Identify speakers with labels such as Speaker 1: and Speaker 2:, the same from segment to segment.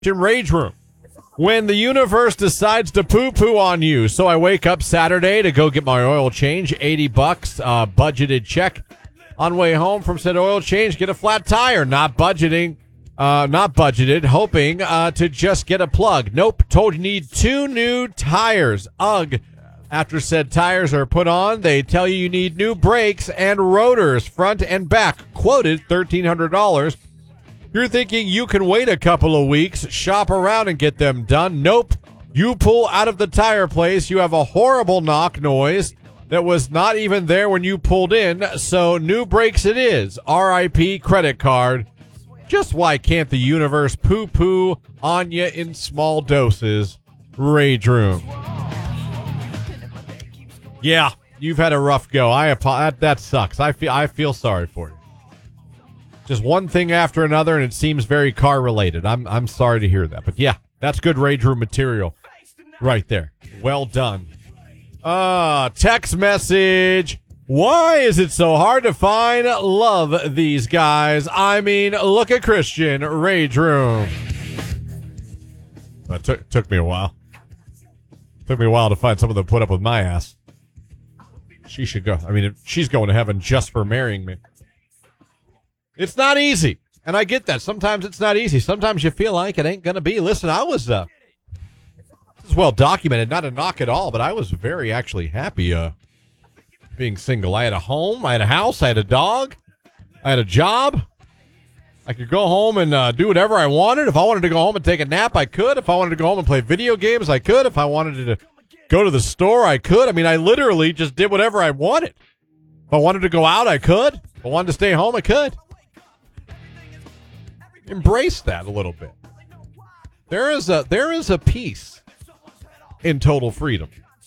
Speaker 1: Rage Room. When the universe decides to poo-poo on you. So I wake up Saturday to go get my oil change, $80, budgeted check. On way home from said oil change, get a flat tire. Not budgeted, hoping to just get a plug. Nope, told you need 2 new tires. Ugh. After said tires are put on, they tell you need new brakes and rotors, front and back. Quoted $1,300. You're thinking you can wait a couple of weeks, shop around and get them done. Nope. You pull out of the tire place, you have a horrible knock noise that was not even there when you pulled in, so new brakes it is. RIP credit card. Just why can't the universe poo-poo on you in small doses? Rage Room. Yeah, you've had a rough go. That sucks. I feel sorry for you. Just one thing after another, and it seems very car-related. I'm sorry to hear that. But, yeah, that's good Rage Room material right there. Well done. Text message. Why is it so hard to find love these guys? I mean, look at Christian. Rage Room. That took me a while. Took me a while to find someone that put up with my ass. She should go. I mean, she's going to heaven just for marrying me. It's not easy, and I get that. Sometimes it's not easy. Sometimes you feel like it ain't going to be. Listen, I was, this is well documented, not a knock at all, but I was very actually happy being single. I had a home, I had a house, I had a dog, I had a job. I could go home and do whatever I wanted. If I wanted to go home and take a nap, I could. If I wanted to go home and play video games, I could. If I wanted to go to the store, I could. I mean, I literally just did whatever I wanted. If I wanted to go out, I could. If I wanted to stay home, I could. Embrace that a little bit. There is a peace in total freedom.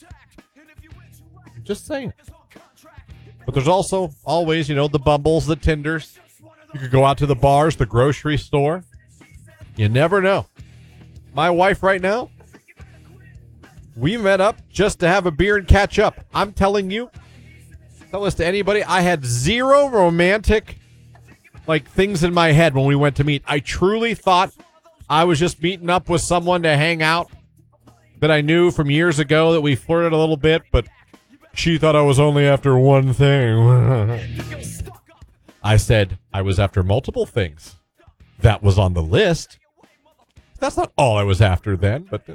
Speaker 1: Just saying. But there's also always, the Bumbles, the Tinders. You could go out to the bars, the grocery store. You never know. My wife right now, we met up just to have a beer and catch up. I'm telling you, tell this to anybody, I had zero romantic things in my head when we went to meet. I truly thought I was just meeting up with someone to hang out that I knew from years ago, that we flirted a little bit, but she thought I was only after one thing. I said I was after multiple things. That was on the list. That's not all I was after then, but,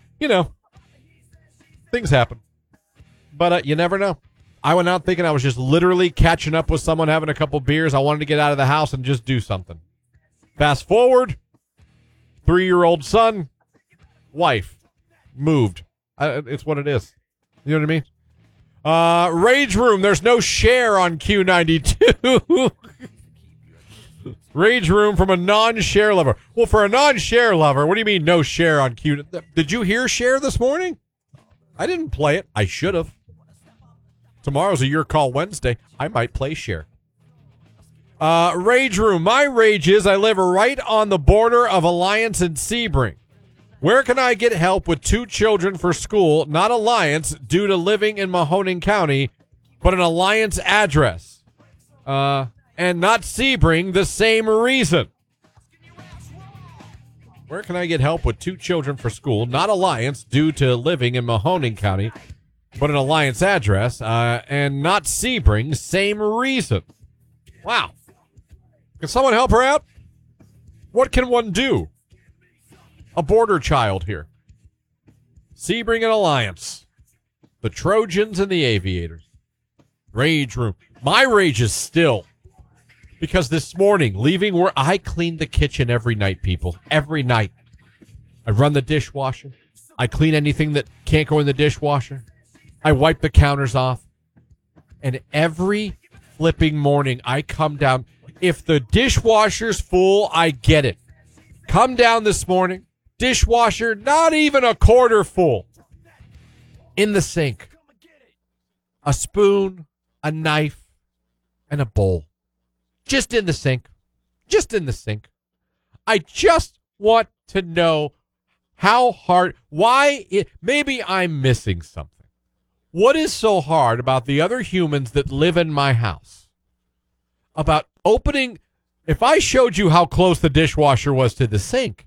Speaker 1: things happen. But you never know. I went out thinking I was just literally catching up with someone, having a couple beers. I wanted to get out of the house and just do something. Fast forward, 3-year-old son, wife, moved. It's what it is. You know what I mean? Rage Room, there's no share on Q92. Rage Room from a non-share lover. Well, for a non-share lover, what do you mean no share on Q? Did you hear share this morning? I didn't play it. I should have. Tomorrow's a Your Call Wednesday. I might play share. Rage Room. My rage is I live right on the border of Alliance and Sebring. Where can I get help with 2 children for school, not Alliance, due to living in Mahoning County, but an Alliance address? And not Sebring, the same reason. Where can I get help with 2 children for school, not Alliance, due to living in Mahoning County, but an Alliance address, and not Sebring, same reason? Wow. Can someone help her out? What can one do? A border child here. Sebring and Alliance. The Trojans and the Aviators. Rage Room. My rage is still because this morning, leaving where I clean the kitchen every night, people. Every night. I run the dishwasher. I clean anything that can't go in the dishwasher. I wipe the counters off. And every flipping morning, I come down. If the dishwasher's full, I get it. Come down this morning. Dishwasher, not even a quarter full. In the sink. A spoon, a knife, and a bowl. Just in the sink. Just in the sink. I just want to know how hard, maybe I'm missing something. What is so hard about the other humans that live in my house? About opening, if I showed you how close the dishwasher was to the sink,